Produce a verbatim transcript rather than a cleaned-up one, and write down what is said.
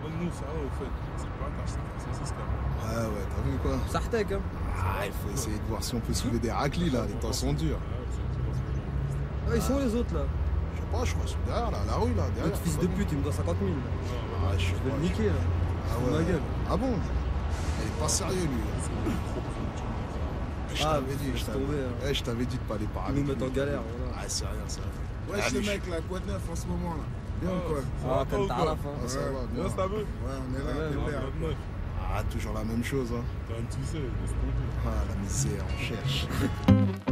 nous, ça, au fait, c'est pas ta c'est ce qu'il y Ouais, ouais, t'as vu quoi? Sartek, hein. Ah, il faut essayer de voir si on peut soulever des raclis là, les temps sont durs. Ah, ils sont où les autres là? Je sais pas, je crois, sont derrière là, à la rue là, derrière. L'autre fils de pute, il me doit cinquante mille. Ah, je sais Je vais pas. le niquer là. Ah Ma ouais. gueule. Ah bon? Il est pas sérieux lui. Je Ah, t'avais dit, je laisse t'avais tomber, hein. eh, je t'avais dit de pas les parer. Ils nous mettent en galère, voilà. Ah, c'est rien, c'est rien. Ouais, je Allez, le mec là, quoi de neuf en ce moment là? Bien ou quoi? Ah, comme t'as la fin. Ah, ça va, bien. Là, ça veut. Ouais, on est là, Ouais, pépère. Ah, toujours la même chose, hein. T'as un petit laisse tomber. Ah, la misère, on cherche.